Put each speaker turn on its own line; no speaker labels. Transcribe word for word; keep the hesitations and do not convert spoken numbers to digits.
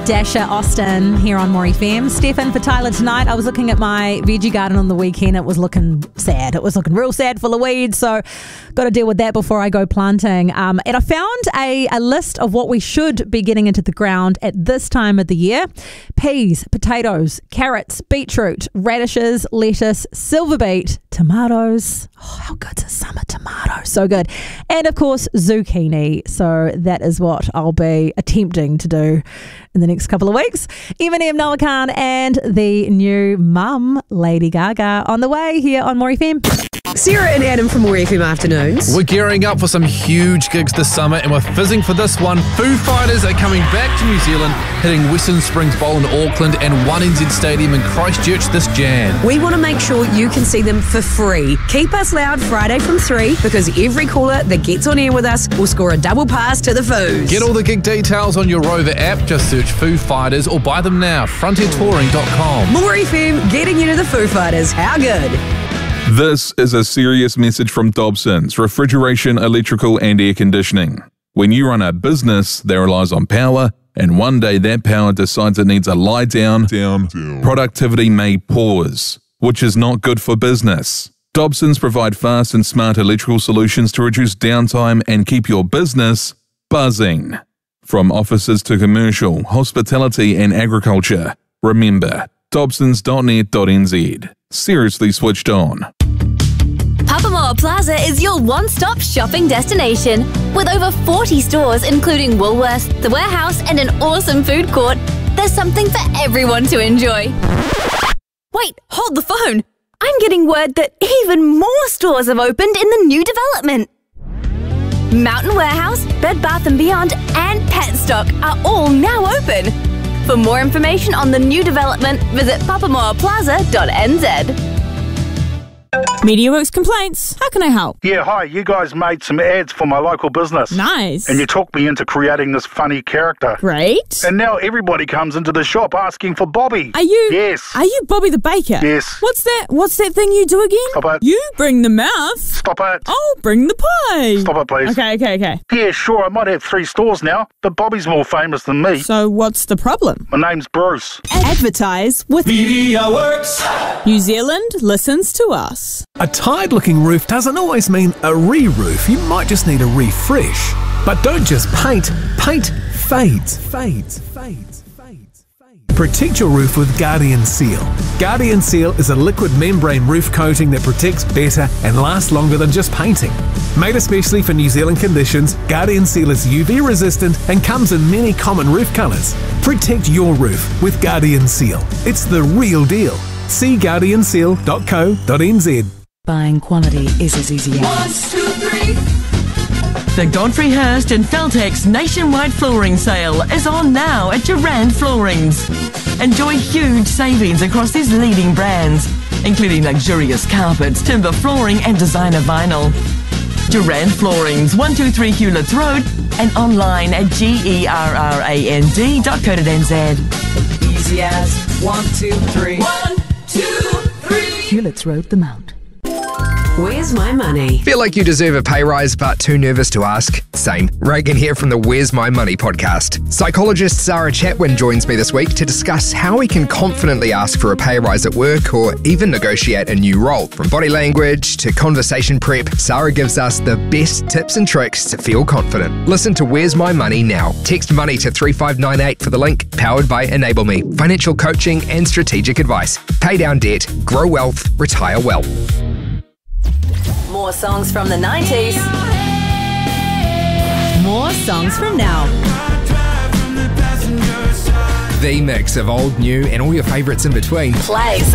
Dasher Austin here on More F M. Stefan for Tyler tonight. I was looking at my veggie garden on the weekend. It was looking sad. It was looking real sad, full of weeds. So got to deal with that before I go planting. Um, and I found a, a list of what we should be getting into the ground at this time of the year. Peas, potatoes, carrots, beetroot, radishes, lettuce, silver beet, tomatoes. Oh, how good's a summer tomato? So good. And of course, zucchini. So that is what I'll be attempting to do in the next couple of weeks. Eminem, Noah Khan, and the new mum, Lady Gaga, on the way here on More F M.
Sarah and Adam from More F M Afternoons.
We're gearing up for some huge gigs this summer, and we're fizzing for this one. Foo Fighters are coming back to New Zealand, hitting Western Springs Bowl in Auckland and one N Z Stadium in Christchurch this Jan.
We want to make sure you can see them for free. Keep us loud Friday from three, because every caller that gets on air with us will score a double pass to the Foos.
Get all the gig details on your Rover app. Just search Foo Fighters or buy them now. frontier touring dot com.
More F M, getting you to the Foo Fighters. How good?
This is a serious message from Dobson's Refrigeration, Electrical and Air Conditioning. When you run a business that relies on power, and one day that power decides it needs a lie down, down, down. productivity may pause, which is not good for business. Dobson's provide fast and smart electrical solutions to reduce downtime and keep your business buzzing. From offices to commercial, hospitality and agriculture, remember, dobsons dot net dot n z. Seriously switched on.
Papamoa Plaza is your one-stop shopping destination. With over forty stores including Woolworths, The Warehouse and an awesome food court, there's something for everyone to enjoy. Wait, hold the phone. I'm getting word that even more stores have opened in the new development. Mountain Warehouse, Bed Bath and Beyond and Petstock are all now open. For more information on the new development, visit papamoa plaza dot n z.
MediaWorks complaints. How can I help?
Yeah, hi. You guys made some ads for my local business.
Nice.
And you talked me into creating this funny character.
Great.
And now everybody comes into the shop asking for Bobby.
Are you?
Yes.
Are you Bobby the Baker?
Yes.
What's that? What's that thing you do again?
Stop it.
You bring the mouth.
Stop it.
I'll bring the pie.
Stop it, please.
Okay, okay, okay.
Yeah, sure. I might have three stores now, but Bobby's more famous than me.
So what's the problem?
My name's Bruce.
Advertise with
MediaWorks.
New Zealand listens to us.
A tired-looking roof doesn't always mean a re-roof. You might just need a refresh. But don't just paint. Paint fades, fades, fades, fades, fades. Protect your roof with Guardian Seal. Guardian Seal is a liquid membrane roof coating that protects better and lasts longer than just painting. Made especially for New Zealand conditions, Guardian Seal is U V resistant and comes in many common roof colours. Protect your roof with Guardian Seal. It's the real deal. See guardian seal dot co dot n z.
Buying quality is as easy as
one, two, three.
The Godfrey Hirst and Feltex nationwide flooring sale is on now at Durand Floorings. Enjoy huge savings across these leading brands, including luxurious carpets, timber flooring and designer vinyl. Durand Floorings, one two three Hewletts Road and online at gerrand dot co dot n z.
Easy as one, two, three. One, two, three.
Hewletts Road, the Mount.
Where's my money?
Feel like you deserve a pay rise but too nervous to ask? Same. Reagan here from the Where's My Money podcast. Psychologist Sarah Chatwin joins me this week to discuss how we can confidently ask for a pay rise at work or even negotiate a new role. From body language to conversation prep, Sarah gives us the best tips and tricks to feel confident. Listen to Where's My Money now. Text money to three five nine eight for the link. Powered by Enable Me. Financial coaching and strategic advice. Pay down debt, grow wealth, retire well.
More songs from the nineties.
More songs from now.
The mix of old, new and all your favourites in between.
Plays